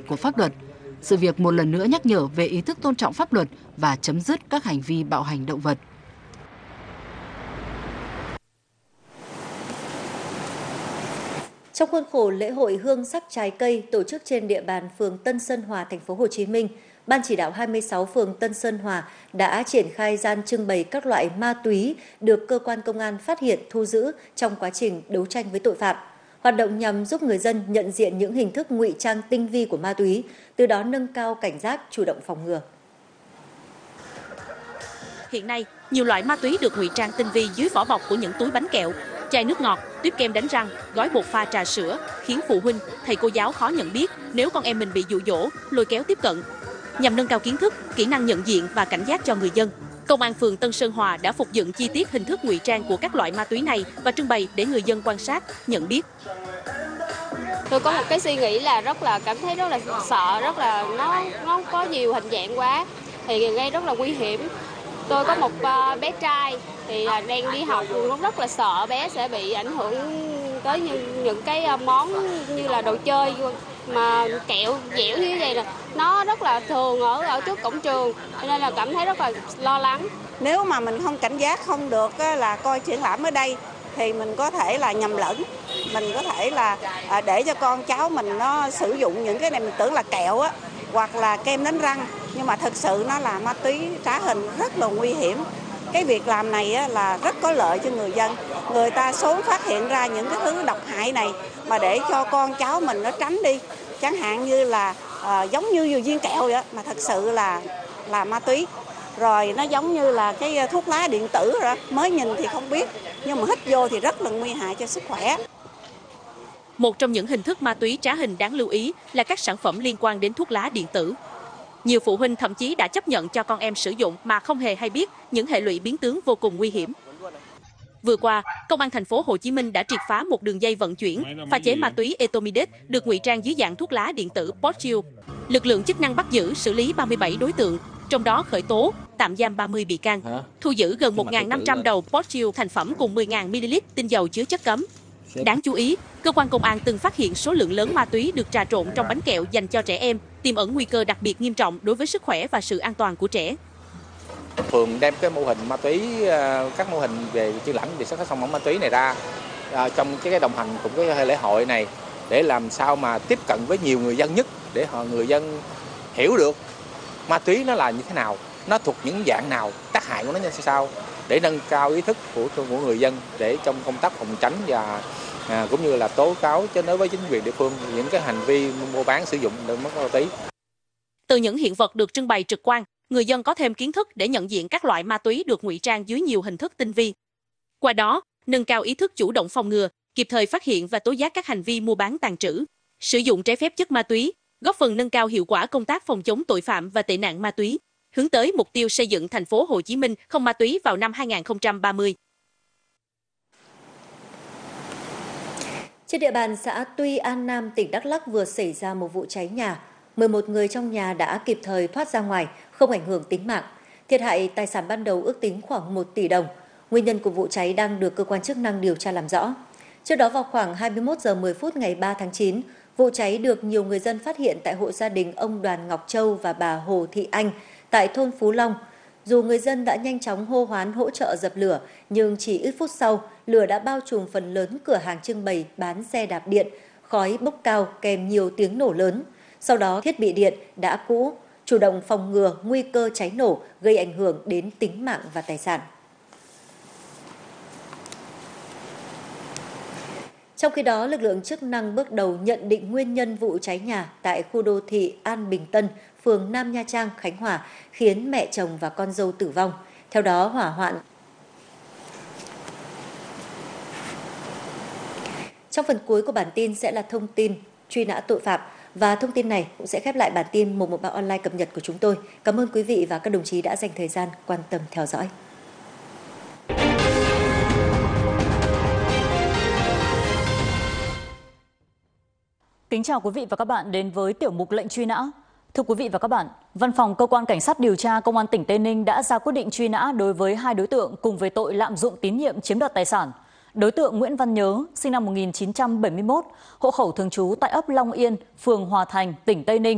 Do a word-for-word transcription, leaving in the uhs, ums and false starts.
của pháp luật. Sự việc một lần nữa nhắc nhở về ý thức tôn trọng pháp luật và chấm dứt các hành vi bạo hành động vật. Trong khuôn khổ lễ hội hương sắc trái cây tổ chức trên địa bàn phường Tân Sơn Hòa, thành phố Hồ Chí Minh, Ban chỉ đạo hai mươi sáu phường Tân Sơn Hòa đã triển khai gian trưng bày các loại ma túy được cơ quan công an phát hiện thu giữ trong quá trình đấu tranh với tội phạm. Hoạt động nhằm giúp người dân nhận diện những hình thức ngụy trang tinh vi của ma túy, từ đó nâng cao cảnh giác, chủ động phòng ngừa. Hiện nay, nhiều loại ma túy được ngụy trang tinh vi dưới vỏ bọc của những túi bánh kẹo, chai nước ngọt, tuyếp kem đánh răng, gói bột pha trà sữa, khiến phụ huynh, thầy cô giáo khó nhận biết nếu con em mình bị dụ dỗ, lôi kéo tiếp cận. Nhằm nâng cao kiến thức, kỹ năng nhận diện và cảnh giác cho người dân, Công an phường Tân Sơn Hòa đã phục dựng chi tiết hình thức ngụy trang của các loại ma túy này và trưng bày để người dân quan sát, nhận biết. Tôi có một cái suy nghĩ là rất là cảm thấy rất là sợ, rất là nó nó có nhiều hình dạng quá thì gây rất là nguy hiểm. Tôi có một uh, bé trai thì là đang đi học, cũng rất là sợ bé sẽ bị ảnh hưởng tới những, những cái món như là đồ chơi mà kẹo dẻo như vậy, là nó rất là thường ở ở trước cổng trường, cho nên là cảm thấy rất là lo lắng. Nếu mà mình không cảnh giác, không được là coi triển lãm ở đây thì mình có thể là nhầm lẫn, mình có thể là để cho con cháu mình nó sử dụng những cái này mình tưởng là kẹo á, hoặc là kem đánh răng, nhưng mà thực sự nó là ma túy trá hình, rất là nguy hiểm. Cái việc làm này á, là rất có lợi cho người dân. Người ta sớm phát hiện ra những cái thứ độc hại này mà để cho con cháu mình nó tránh đi. Chẳng hạn như là à, giống như viên kẹo vậy mà thật sự là là ma túy. Rồi nó giống như là cái thuốc lá điện tử rồi đó. Mới nhìn thì không biết, nhưng mà hít vô thì rất là nguy hại cho sức khỏe. Một trong những hình thức ma túy trá hình đáng lưu ý là các sản phẩm liên quan đến thuốc lá điện tử. Nhiều phụ huynh thậm chí đã chấp nhận cho con em sử dụng mà không hề hay biết những hệ lụy biến tướng vô cùng nguy hiểm. Vừa qua, Công an thành phố Hồ Chí Minh đã triệt phá một đường dây vận chuyển, pha chế ma túy Etomidate được ngụy trang dưới dạng thuốc lá điện tử Postchill. Lực lượng chức năng bắt giữ, xử lý ba mươi bảy đối tượng, trong đó khởi tố, tạm giam ba mươi bị can, thu giữ gần một nghìn năm trăm đầu Postchill thành phẩm cùng mười nghìn mi-li-lít tinh dầu chứa chất cấm. Đáng chú ý, cơ quan công an từng phát hiện số lượng lớn ma túy được trà trộn trong bánh kẹo dành cho trẻ em, tiềm ẩn nguy cơ đặc biệt nghiêm trọng đối với sức khỏe và sự an toàn của trẻ. Phường đem cái mô hình ma túy, các mô hình về triển lãm về sản phẩm ma túy này ra trong cái đồng hành cùng cái lễ hội này để làm sao mà tiếp cận với nhiều người dân nhất, để họ người dân hiểu được ma túy nó là như thế nào, nó thuộc những dạng nào, tác hại của nó như sao, để nâng cao ý thức của của người dân để trong công tác phòng tránh và à, cũng như là tố cáo cho đối với chính quyền địa phương những cái hành vi mua bán sử dụng được mất ma túy. Từ những hiện vật được trưng bày trực quan, người dân có thêm kiến thức để nhận diện các loại ma túy được ngụy trang dưới nhiều hình thức tinh vi. Qua đó, nâng cao ý thức chủ động phòng ngừa, kịp thời phát hiện và tố giác các hành vi mua bán, tàng trữ, sử dụng trái phép chất ma túy, góp phần nâng cao hiệu quả công tác phòng chống tội phạm và tệ nạn ma túy, hướng tới mục tiêu xây dựng thành phố Hồ Chí Minh không ma túy vào năm hai nghìn không trăm ba mươi. Trên địa bàn xã Tuy An Nam, tỉnh Đắk Lắk vừa xảy ra một vụ cháy nhà. mười một người trong nhà đã kịp thời thoát ra ngoài, không ảnh hưởng tính mạng. Thiệt hại tài sản ban đầu ước tính khoảng một tỷ đồng. Nguyên nhân của vụ cháy đang được cơ quan chức năng điều tra làm rõ. Trước đó vào khoảng hai mươi mốt giờ mười phút ngày ba tháng chín, vụ cháy được nhiều người dân phát hiện tại hộ gia đình ông Đoàn Ngọc Châu và bà Hồ Thị Anh tại thôn Phú Long. Dù người dân đã nhanh chóng hô hoán hỗ trợ dập lửa, nhưng chỉ ít phút sau, lửa đã bao trùm phần lớn cửa hàng trưng bày bán xe đạp điện, khói bốc cao kèm nhiều tiếng nổ lớn. Sau đó, thiết bị điện đã cũ, chủ động phòng ngừa nguy cơ cháy nổ gây ảnh hưởng đến tính mạng và tài sản. Trong khi đó, lực lượng chức năng bước đầu nhận định nguyên nhân vụ cháy nhà tại khu đô thị An Bình Tân, phường Nam Nha Trang, Khánh Hòa, khiến mẹ chồng và con dâu tử vong. Theo đó, hỏa hoạn. Trong phần cuối của bản tin sẽ là thông tin truy nã tội phạm. Và thông tin này cũng sẽ khép lại bản tin một một ba online cập nhật của chúng tôi. Cảm ơn quý vị và các đồng chí đã dành thời gian quan tâm theo dõi. Kính chào quý vị và các bạn đến với tiểu mục lệnh truy nã. Thưa quý vị và các bạn, Văn phòng Cơ quan Cảnh sát điều tra Công an tỉnh Tây Ninh đã ra quyết định truy nã đối với hai đối tượng cùng về tội lạm dụng tín nhiệm chiếm đoạt tài sản. Đối tượng Nguyễn Văn Nhớ, sinh năm một nghìn chín trăm bảy mươi mốt, hộ khẩu thường trú tại ấp Long Yên, phường Hòa Thành, tỉnh Tây Ninh.